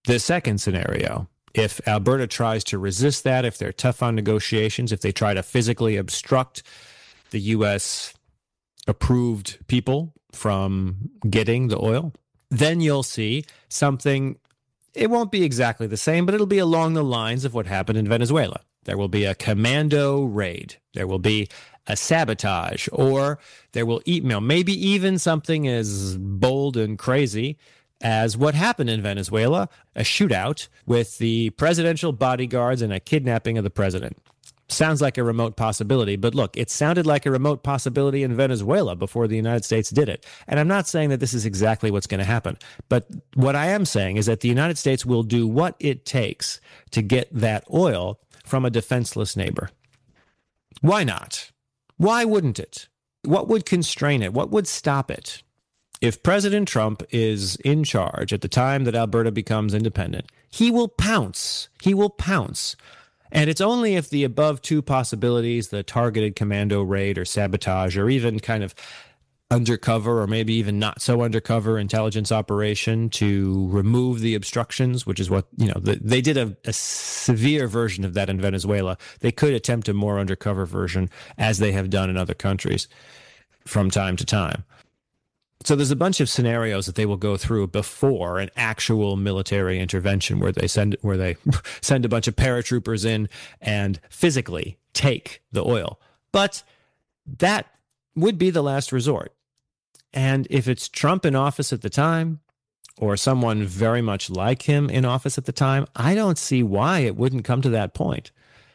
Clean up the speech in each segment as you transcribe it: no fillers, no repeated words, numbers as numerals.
The second scenario, if Alberta tries to resist that, if they're tough on negotiations, if they try to physically obstruct the U.S. approved people from getting the oil, then you'll see something. It won't be exactly the same, but it'll be along the lines of what happened in Venezuela. There will be a commando raid. There will be a sabotage, or there will maybe even something as bold and crazy as what happened in Venezuela, a shootout with the presidential bodyguards and a kidnapping of the president. Sounds like a remote possibility, but look, it sounded like a remote possibility in Venezuela before the United States did it. And I'm not saying that this is exactly what's going to happen, but what I am saying is that the United States will do what it takes to get that oil from a defenseless neighbor. Why not? Why wouldn't it? What would constrain it? What would stop it? If President Trump is in charge at the time that Alberta becomes independent, he will pounce. He will pounce. And it's only if the above two possibilities, the targeted commando raid or sabotage, or even kind of undercover or maybe even not so undercover intelligence operation to remove the obstructions, which is what, they did a severe version of that in Venezuela. They could attempt a more undercover version, as they have done in other countries from time to time. So there's a bunch of scenarios that they will go through before an actual military intervention where they send a bunch of paratroopers in and physically take the oil. But that would be the last resort. And if it's Trump in office at the time, or someone very much like him in office at the time, I don't see why it wouldn't come to that point.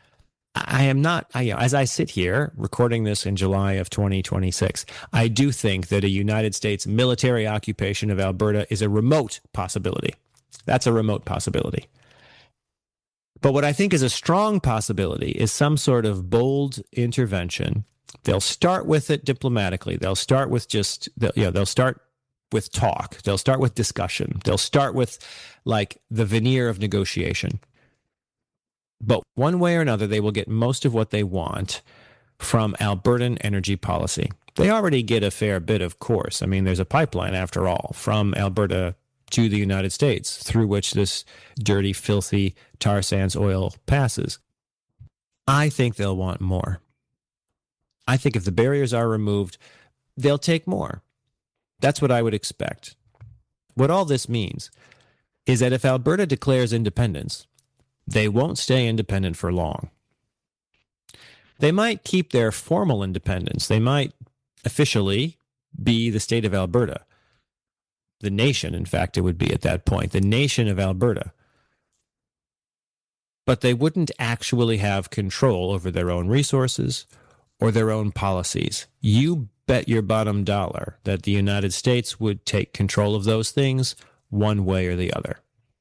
As I sit here recording this in July of 2026, I do think that a United States military occupation of Alberta is a remote possibility. That's a remote possibility. But what I think is a strong possibility is some sort of bold intervention. They'll start with it diplomatically. They'll start with they'll start with talk. They'll start with discussion. They'll start with like the veneer of negotiation. But one way or another, they will get most of what they want from Albertan energy policy. They already get a fair bit, of course. I mean, there's a pipeline, after all, from Alberta to the United States through which this dirty, filthy tar sands oil passes. I think they'll want more. I think if the barriers are removed, they'll take more. That's what I would expect. What all this means is that if Alberta declares independence, they won't stay independent for long. They might keep their formal independence. They might officially be the state of Alberta. The nation, in fact, it would be at that point, the nation of Alberta. But they wouldn't actually have control over their own resources or their own policies. You bet your bottom dollar that the United States would take control of those things one way or the other.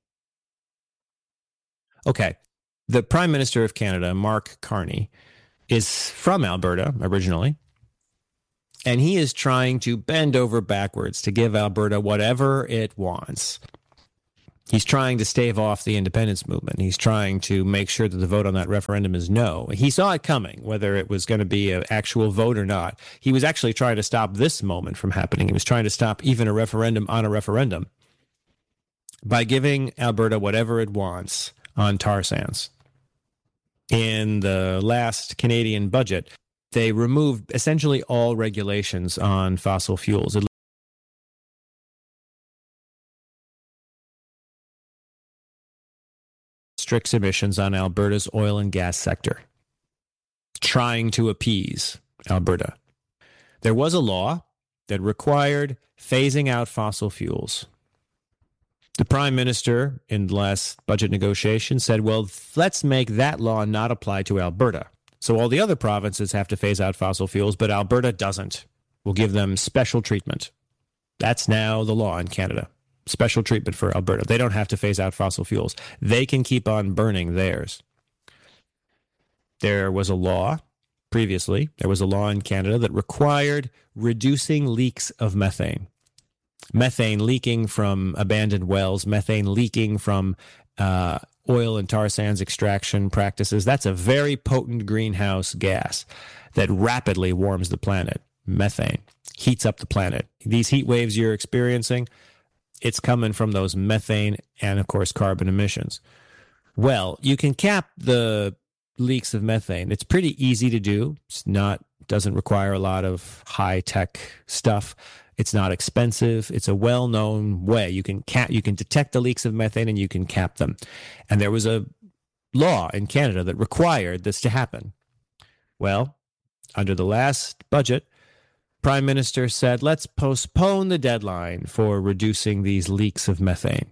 Okay, the Prime Minister of Canada, Mark Carney, is from Alberta originally, and he is trying to bend over backwards to give Alberta whatever it wants. He's trying to stave off the independence movement. He's trying to make sure that the vote on that referendum is no. He saw it coming, whether it was going to be an actual vote or not. He was actually trying to stop this moment from happening. He was trying to stop even a referendum on a referendum by giving Alberta whatever it wants on tar sands. In the last Canadian budget, they removed essentially all regulations on fossil fuels. Strict emissions on Alberta's oil and gas sector, trying to appease Alberta. There was a law that required phasing out fossil fuels. The Prime Minister in the last budget negotiation said, well, let's make that law not apply to Alberta. So all the other provinces have to phase out fossil fuels, but Alberta doesn't. We'll give them special treatment. That's now the law in Canada. Special treatment for Alberta. They don't have to phase out fossil fuels. They can keep on burning theirs. There was a law previously, there was a law in Canada that required reducing leaks of methane. Methane leaking from abandoned wells, methane leaking from oil and tar sands extraction practices. That's a very potent greenhouse gas that rapidly warms the planet. Methane heats up the planet. These heat waves you're experiencing, it's coming from those methane and, of course, carbon emissions. Well, you can cap the leaks of methane. It's pretty easy to do. Doesn't require a lot of high-tech stuff. It's not expensive. It's a well-known way. You can detect the leaks of methane and you can cap them. And there was a law in Canada that required this to happen. Well, under the last budget, Prime Minister said, let's postpone the deadline for reducing these leaks of methane,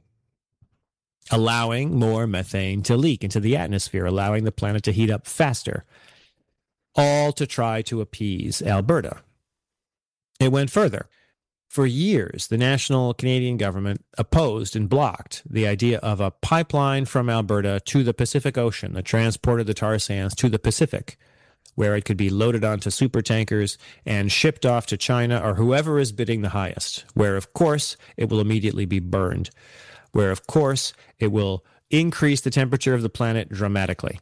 allowing more methane to leak into the atmosphere, allowing the planet to heat up faster, all to try to appease Alberta. It went further. For years, the national Canadian government opposed and blocked the idea of a pipeline from Alberta to the Pacific Ocean that transported the tar sands to the Pacific, where it could be loaded onto supertankers and shipped off to China or whoever is bidding the highest, where, of course, it will immediately be burned, where, of course, it will increase the temperature of the planet dramatically.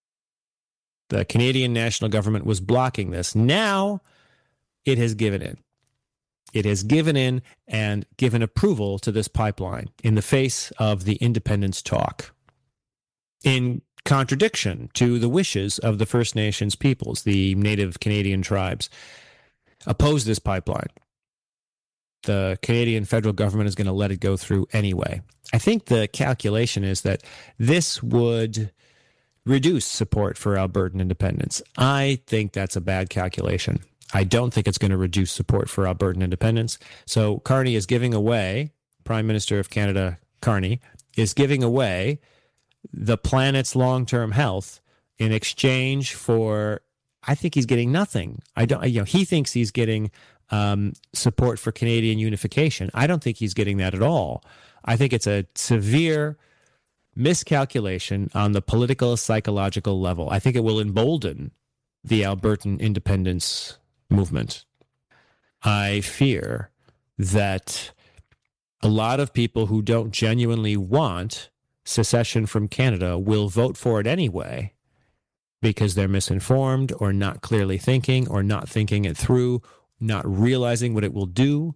The Canadian national government was blocking this. Now it has given in. It has given in and given approval to this pipeline in the face of the independence talk, in contradiction to the wishes of the First Nations peoples. The native Canadian tribes oppose this pipeline. The Canadian federal government is going to let it go through anyway. I think the calculation is that this would reduce support for Albertan independence. I think that's a bad calculation. I don't think it's going to reduce support for Albertan independence. So Carney is giving away, Prime Minister of Canada Carney, is giving away the planet's long-term health in exchange for, I think he's getting nothing. He thinks he's getting support for Canadian unification. I don't think he's getting that at all. I think it's a severe miscalculation on the political, psychological level. I think it will embolden the Albertan independence movement. I fear that a lot of people who don't genuinely want secession from Canada will vote for it anyway because they're misinformed or not clearly thinking or not thinking it through, not realizing what it will do.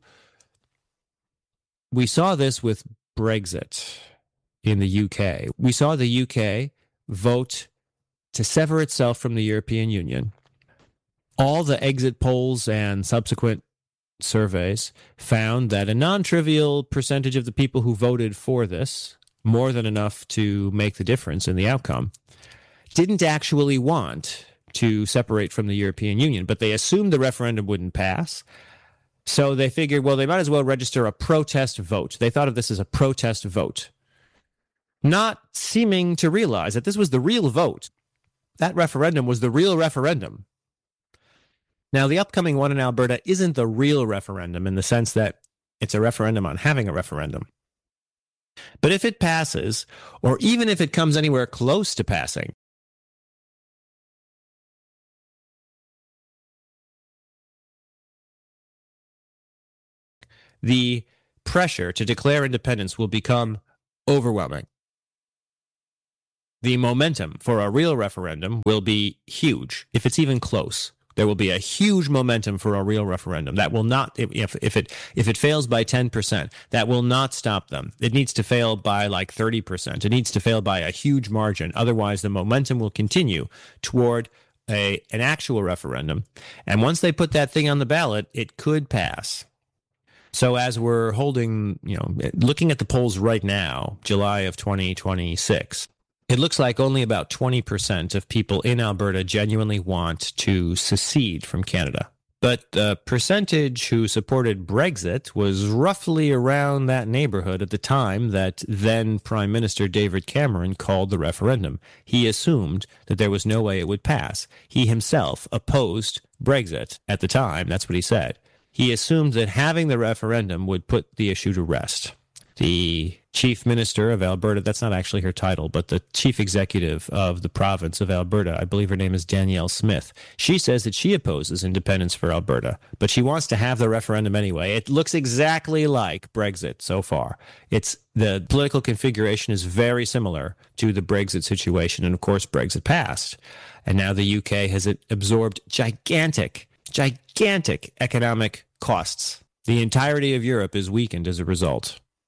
We saw this with Brexit in the UK. We saw the UK vote to sever itself from the European Union. All the exit polls and subsequent surveys found that a non-trivial percentage of the people who voted for this, more than enough to make the difference in the outcome, didn't actually want to separate from the European Union, but they assumed the referendum wouldn't pass. So they figured, well, they might as well register a protest vote. They thought of this as a protest vote, not seeming to realize that this was the real vote. That referendum was the real referendum. Now, the upcoming one in Alberta isn't the real referendum in the sense that it's a referendum on having a referendum. But if it passes, or even if it comes anywhere close to passing, the pressure to declare independence will become overwhelming. The momentum for a real referendum will be huge, if it's even close. There will be a huge momentum for a real referendum. That will not, if it fails by 10%, that will not stop them. It needs to fail by like 30%. It needs to fail by a huge margin. Otherwise, the momentum will continue toward an actual referendum. And once they put that thing on the ballot, it could pass. So as we're looking at the polls right now, July of 2026, it looks like only about 20% of people in Alberta genuinely want to secede from Canada. But the percentage who supported Brexit was roughly around that neighborhood at the time that then Prime Minister David Cameron called the referendum. He assumed that there was no way it would pass. He himself opposed Brexit at the time. That's what he said. He assumed that having the referendum would put the issue to rest. The Chief Minister of Alberta, that's not actually her title, but the Chief Executive of the province of Alberta, I believe her name is Danielle Smith. She says that she opposes independence for Alberta, but she wants to have the referendum anyway. It looks exactly like Brexit so far. The political configuration is very similar to the Brexit situation, and of course Brexit passed. And now the UK has absorbed gigantic economic costs. The entirety of Europe is weakened as a result.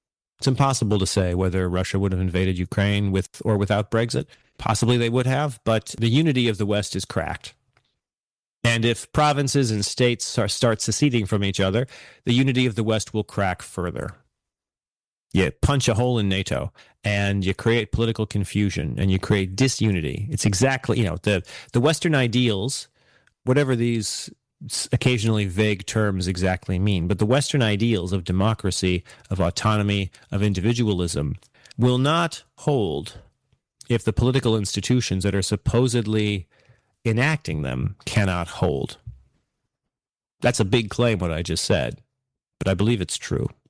It's impossible to say whether Russia would have invaded Ukraine with or without Brexit. Possibly they would have, but the unity of the West is cracked. And if provinces and states start seceding from each other, the unity of the West will crack further. You punch a hole in NATO and you create political confusion and you create disunity. It's exactly, the Western ideals, whatever these occasionally vague terms exactly mean, but the Western ideals of democracy, of autonomy, of individualism will not hold if the political institutions that are supposedly enacting them cannot hold. That's a big claim, what I just said, but I believe it's true.